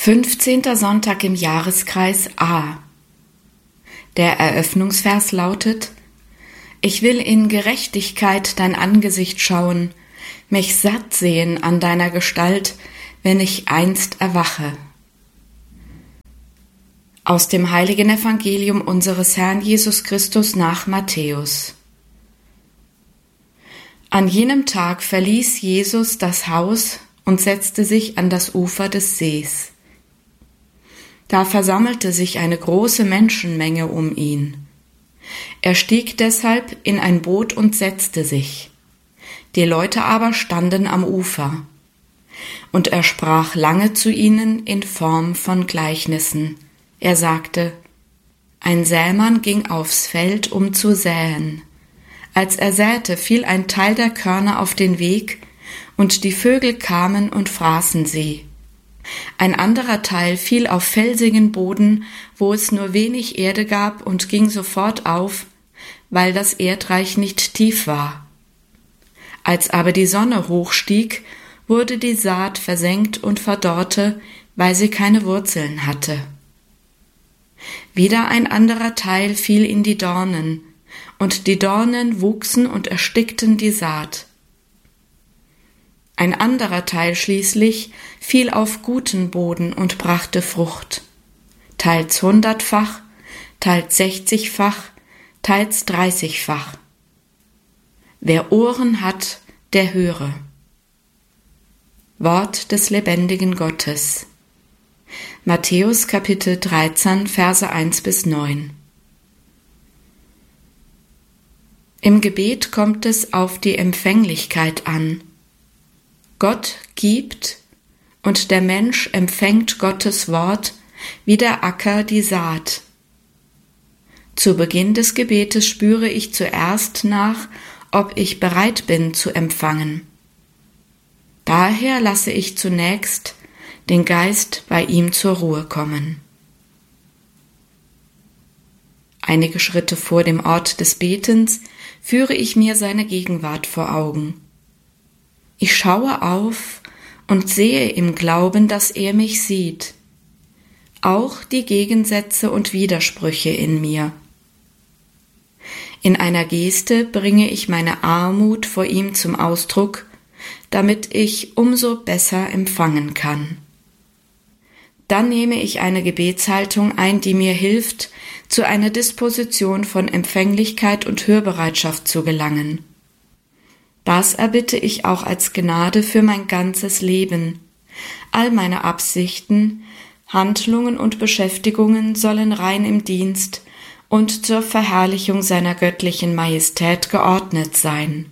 15. Sonntag im Jahreskreis A. Der Eröffnungsvers lautet: Ich will in Gerechtigkeit dein Angesicht schauen, mich satt sehen an deiner Gestalt, wenn ich einst erwache. Aus dem heiligen Evangelium unseres Herrn Jesus Christus nach Matthäus. An jenem Tag verließ Jesus das Haus und setzte sich an das Ufer des Sees. Da versammelte sich eine große Menschenmenge um ihn. Er stieg deshalb in ein Boot und setzte sich. Die Leute aber standen am Ufer. Und er sprach lange zu ihnen in Form von Gleichnissen. Er sagte: Ein Sämann ging aufs Feld, um zu säen. Als er säte, fiel ein Teil der Körner auf den Weg, und die Vögel kamen und fraßen sie. Ein anderer Teil fiel auf felsigen Boden, wo es nur wenig Erde gab, und ging sofort auf, weil das Erdreich nicht tief war. Als aber die Sonne hochstieg, wurde die Saat versengt und verdorrte, weil sie keine Wurzeln hatte. Wieder ein anderer Teil fiel in die Dornen, und die Dornen wuchsen und erstickten die Saat. Ein anderer Teil schließlich fiel auf guten Boden und brachte Frucht, teils 100-fach, teils 60-fach, teils 30-fach. Wer Ohren hat, der höre. Wort des lebendigen Gottes. Matthäus Kapitel 13, Verse 1-9. Im Gebet kommt es auf die Empfänglichkeit an. Gott gibt und der Mensch empfängt Gottes Wort wie der Acker die Saat. Zu Beginn des Gebetes spüre ich zuerst nach, ob ich bereit bin zu empfangen. Daher lasse ich zunächst den Geist bei ihm zur Ruhe kommen. Einige Schritte vor dem Ort des Betens führe ich mir seine Gegenwart vor Augen. Ich schaue auf und sehe im Glauben, dass er mich sieht, auch die Gegensätze und Widersprüche in mir. In einer Geste bringe ich meine Armut vor ihm zum Ausdruck, damit ich umso besser empfangen kann. Dann nehme ich eine Gebetshaltung ein, die mir hilft, zu einer Disposition von Empfänglichkeit und Hörbereitschaft zu gelangen. Das erbitte ich auch als Gnade für mein ganzes Leben. All meine Absichten, Handlungen und Beschäftigungen sollen rein im Dienst und zur Verherrlichung seiner göttlichen Majestät geordnet sein.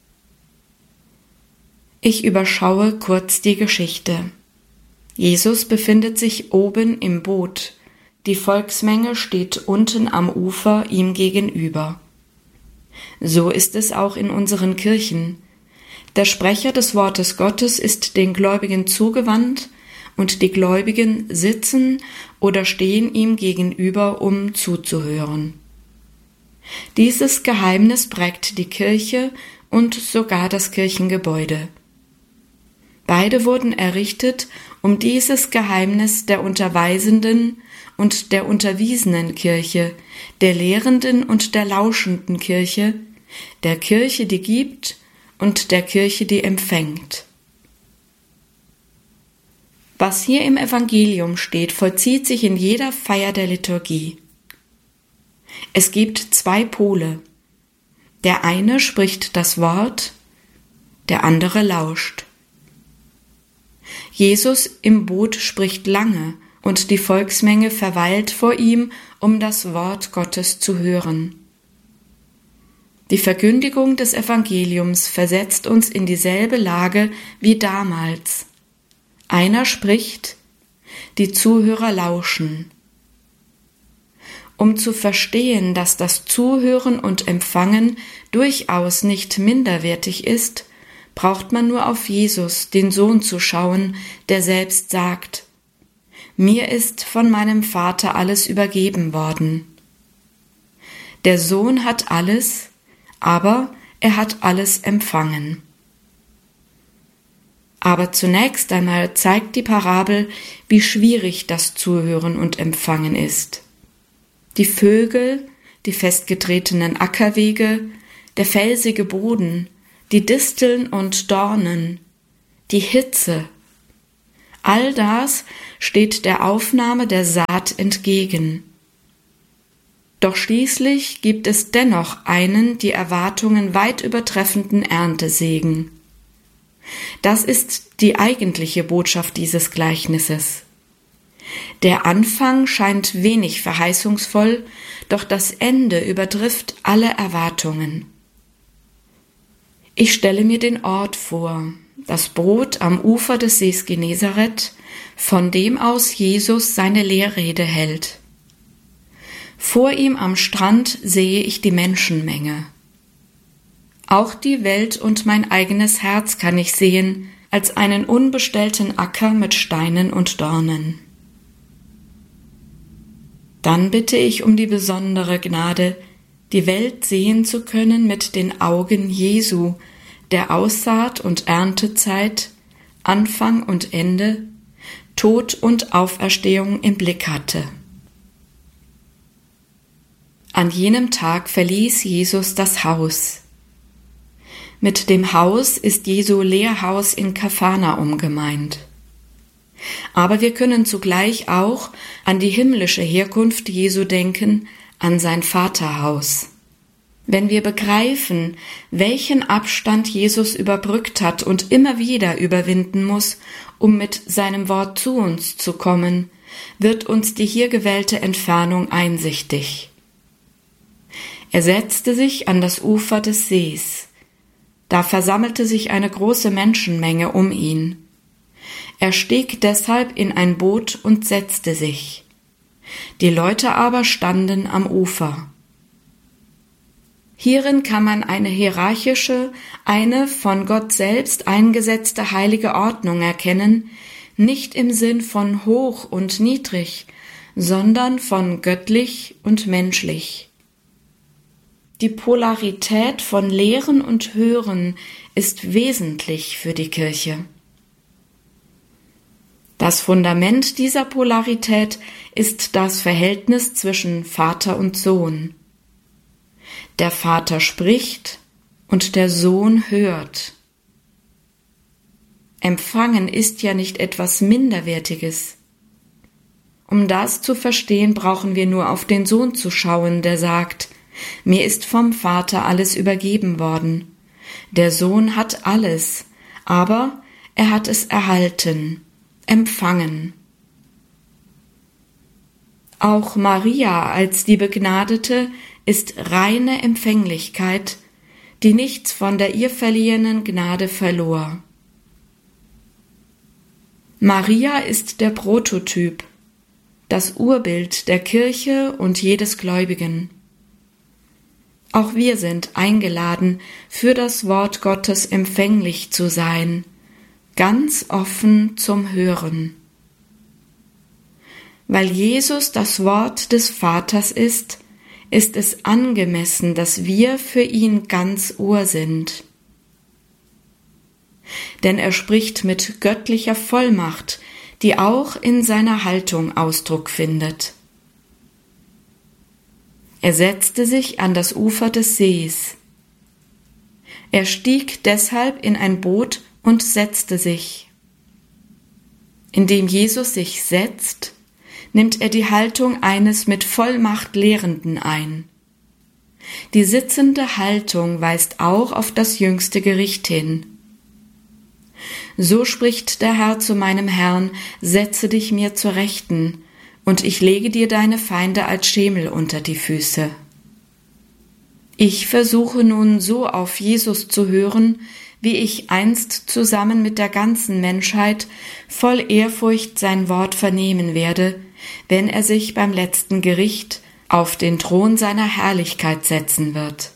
Ich überschaue kurz die Geschichte. Jesus befindet sich oben im Boot. Die Volksmenge steht unten am Ufer ihm gegenüber. So ist es auch in unseren Kirchen. Der Sprecher des Wortes Gottes ist den Gläubigen zugewandt und die Gläubigen sitzen oder stehen ihm gegenüber, um zuzuhören. Dieses Geheimnis prägt die Kirche und sogar das Kirchengebäude. Beide wurden errichtet, um dieses Geheimnis der unterweisenden und der unterwiesenen Kirche, der lehrenden und der lauschenden Kirche, der Kirche, die gibt und der Kirche, die empfängt. Was hier im Evangelium steht, vollzieht sich in jeder Feier der Liturgie. Es gibt zwei Pole. Der eine spricht das Wort, der andere lauscht. Jesus im Boot spricht lange, und die Volksmenge verweilt vor ihm, um das Wort Gottes zu hören. Die Verkündigung des Evangeliums versetzt uns in dieselbe Lage wie damals. Einer spricht, die Zuhörer lauschen. Um zu verstehen, dass das Zuhören und Empfangen durchaus nicht minderwertig ist, braucht man nur auf Jesus, den Sohn, zu schauen, der selbst sagt: Mir ist von meinem Vater alles übergeben worden. Der Sohn hat alles, aber er hat alles empfangen. Aber zunächst einmal zeigt die Parabel, wie schwierig das Zuhören und Empfangen ist. Die Vögel, die festgetretenen Ackerwege, der felsige Boden, die Disteln und Dornen, die Hitze, all das steht der Aufnahme der Saat entgegen. Doch schließlich gibt es dennoch einen die Erwartungen weit übertreffenden Erntesegen. Das ist die eigentliche Botschaft dieses Gleichnisses. Der Anfang scheint wenig verheißungsvoll, doch das Ende übertrifft alle Erwartungen. Ich stelle mir den Ort vor, das Brot am Ufer des Sees Genezareth, von dem aus Jesus seine Lehrrede hält. Vor ihm am Strand sehe ich die Menschenmenge. Auch die Welt und mein eigenes Herz kann ich sehen, als einen unbestellten Acker mit Steinen und Dornen. Dann bitte ich um die besondere Gnade, die Welt sehen zu können mit den Augen Jesu, der Aussaat und Erntezeit, Anfang und Ende, Tod und Auferstehung im Blick hatte. An jenem Tag verließ Jesus das Haus. Mit dem Haus ist Jesu Lehrhaus in Kapharnaum gemeint. Aber wir können zugleich auch an die himmlische Herkunft Jesu denken, an sein Vaterhaus. Wenn wir begreifen, welchen Abstand Jesus überbrückt hat und immer wieder überwinden muss, um mit seinem Wort zu uns zu kommen, wird uns die hier gewählte Entfernung einsichtig. Er setzte sich an das Ufer des Sees. Da versammelte sich eine große Menschenmenge um ihn. Er stieg deshalb in ein Boot und setzte sich. Die Leute aber standen am Ufer. Hierin kann man eine hierarchische, eine von Gott selbst eingesetzte heilige Ordnung erkennen, nicht im Sinn von hoch und niedrig, sondern von göttlich und menschlich. Die Polarität von Lehren und Hören ist wesentlich für die Kirche. Das Fundament dieser Polarität ist das Verhältnis zwischen Vater und Sohn. Der Vater spricht und der Sohn hört. Empfangen ist ja nicht etwas Minderwertiges. Um das zu verstehen, brauchen wir nur auf den Sohn zu schauen, der sagt: Mir ist vom Vater alles übergeben worden. Der Sohn hat alles, aber er hat es erhalten, empfangen. Auch Maria als die Begnadete ist reine Empfänglichkeit, die nichts von der ihr verliehenen Gnade verlor. Maria ist der Prototyp, das Urbild der Kirche und jedes Gläubigen. Auch wir sind eingeladen, für das Wort Gottes empfänglich zu sein, ganz offen zum Hören. Weil Jesus das Wort des Vaters ist, ist es angemessen, dass wir für ihn ganz Ohr sind. Denn er spricht mit göttlicher Vollmacht, die auch in seiner Haltung Ausdruck findet. Er setzte sich an das Ufer des Sees. Er stieg deshalb in ein Boot und setzte sich. Indem Jesus sich setzt, nimmt er die Haltung eines mit Vollmacht Lehrenden ein. Die sitzende Haltung weist auch auf das jüngste Gericht hin. So spricht der Herr zu meinem Herrn: Setze dich mir zur Rechten, und ich lege dir deine Feinde als Schemel unter die Füße. Ich versuche nun so auf Jesus zu hören, wie ich einst zusammen mit der ganzen Menschheit voll Ehrfurcht sein Wort vernehmen werde, wenn er sich beim letzten Gericht auf den Thron seiner Herrlichkeit setzen wird.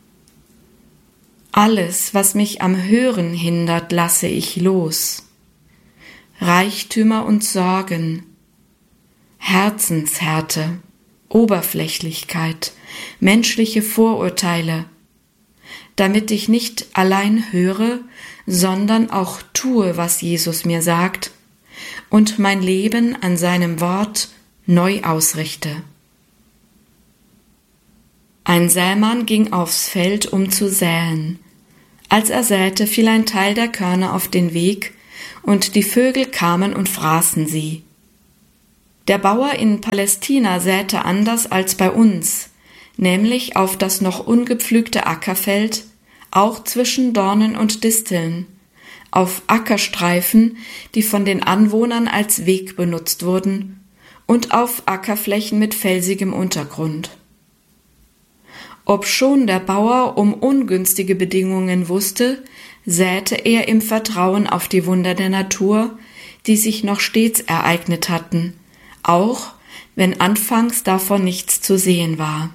Alles, was mich am Hören hindert, lasse ich los. Reichtümer und Sorgen, Herzenshärte, Oberflächlichkeit, menschliche Vorurteile, damit ich nicht allein höre, sondern auch tue, was Jesus mir sagt und mein Leben an seinem Wort neu ausrichte. Ein Sämann ging aufs Feld, um zu säen. Als er säte, fiel ein Teil der Körner auf den Weg, und die Vögel kamen und fraßen sie. Der Bauer in Palästina säte anders als bei uns, nämlich auf das noch ungepflügte Ackerfeld, auch zwischen Dornen und Disteln, auf Ackerstreifen, die von den Anwohnern als Weg benutzt wurden, und auf Ackerflächen mit felsigem Untergrund. Obschon der Bauer um ungünstige Bedingungen wusste, säte er im Vertrauen auf die Wunder der Natur, die sich noch stets ereignet hatten, auch wenn anfangs davon nichts zu sehen war.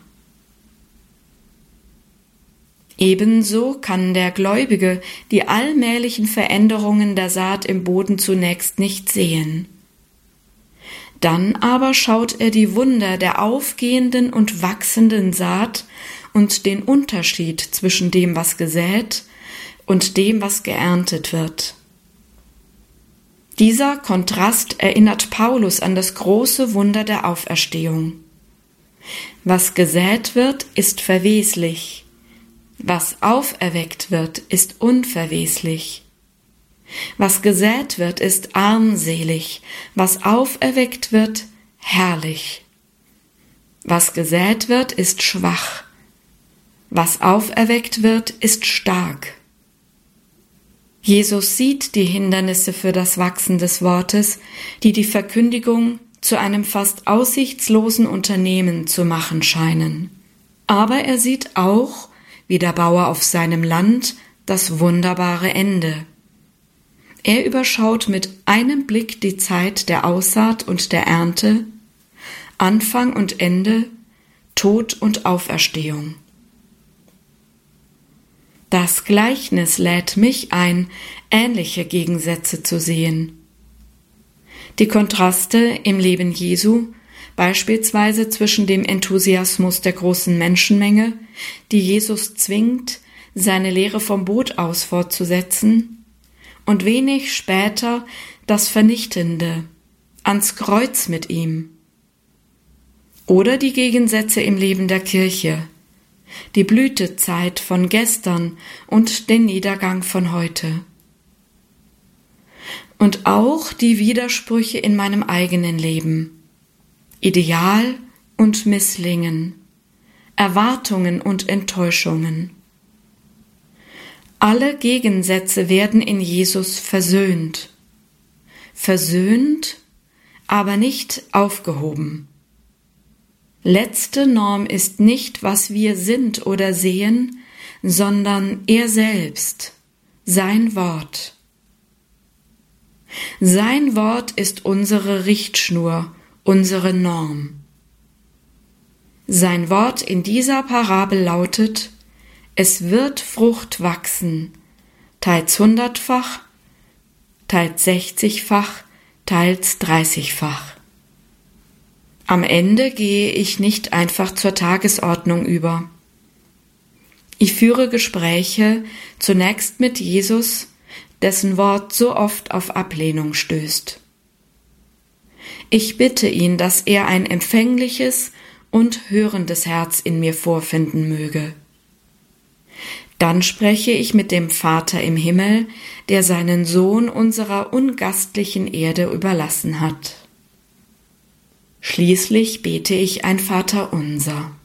Ebenso kann der Gläubige die allmählichen Veränderungen der Saat im Boden zunächst nicht sehen. Dann aber schaut er die Wunder der aufgehenden und wachsenden Saat und den Unterschied zwischen dem, was gesät, und dem, was geerntet wird. Dieser Kontrast erinnert Paulus an das große Wunder der Auferstehung. Was gesät wird, ist verweslich. Was auferweckt wird, ist unverweslich. Was gesät wird, ist armselig. Was auferweckt wird, herrlich. Was gesät wird, ist schwach. Was auferweckt wird, ist stark. Jesus sieht die Hindernisse für das Wachsen des Wortes, die die Verkündigung zu einem fast aussichtslosen Unternehmen zu machen scheinen. Aber er sieht auch, wie der Bauer auf seinem Land, das wunderbare Ende. Er überschaut mit einem Blick die Zeit der Aussaat und der Ernte, Anfang und Ende, Tod und Auferstehung. Das Gleichnis lädt mich ein, ähnliche Gegensätze zu sehen. Die Kontraste im Leben Jesu, beispielsweise zwischen dem Enthusiasmus der großen Menschenmenge, die Jesus zwingt, seine Lehre vom Boot aus fortzusetzen, und wenig später das Vernichtende, ans Kreuz mit ihm. Oder die Gegensätze im Leben der Kirche, die Blütezeit von gestern und den Niedergang von heute. Und auch die Widersprüche in meinem eigenen Leben, Ideal und Misslingen, Erwartungen und Enttäuschungen. Alle Gegensätze werden in Jesus versöhnt, aber nicht aufgehoben. Letzte Norm ist nicht, was wir sind oder sehen, sondern er selbst, sein Wort. Sein Wort ist unsere Richtschnur, unsere Norm. Sein Wort in dieser Parabel lautet: Es wird Frucht wachsen, teils 100-fach, teils 60-fach, teils 30-fach. Am Ende gehe ich nicht einfach zur Tagesordnung über. Ich führe Gespräche zunächst mit Jesus, dessen Wort so oft auf Ablehnung stößt. Ich bitte ihn, dass er ein empfängliches und hörendes Herz in mir vorfinden möge. Dann spreche ich mit dem Vater im Himmel, der seinen Sohn unserer ungastlichen Erde überlassen hat. Schließlich bete ich ein Vaterunser.